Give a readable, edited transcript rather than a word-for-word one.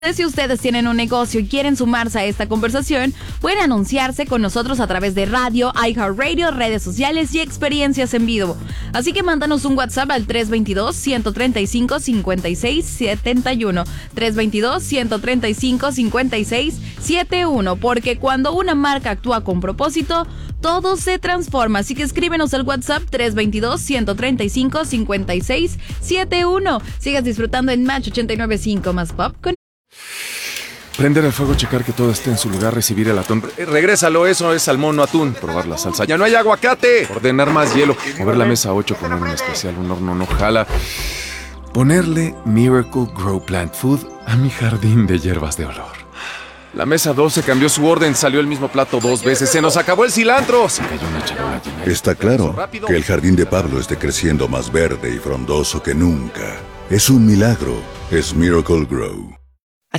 Si ustedes tienen un negocio y quieren sumarse a esta conversación, pueden anunciarse con nosotros a través de radio, iHeartRadio, redes sociales y experiencias en vivo. Así que mándanos un WhatsApp al 322-135-5671. 322-135-5671. Porque cuando una marca actúa con propósito, todo se transforma. Así que escríbenos al WhatsApp 322-135-5671. Sigas disfrutando en Match 89.5 más pop con... Prender el fuego, checar que todo esté en su lugar, recibir el atún. Regrésalo, eso es salmón, no atún. Probar la salsa. ¡Ya no hay aguacate! Ordenar más hielo. Mover la mesa 8, poner un especial, un horno no jala. Ponerle Miracle Grow Plant Food a mi jardín de hierbas de olor. La mesa 12 cambió su orden, salió el mismo plato 2 veces. ¡Se nos acabó el cilantro! Se cayó una charola llena. Está claro que el jardín de Pablo esté creciendo más verde y frondoso que nunca. Es un milagro. Es Miracle Grow.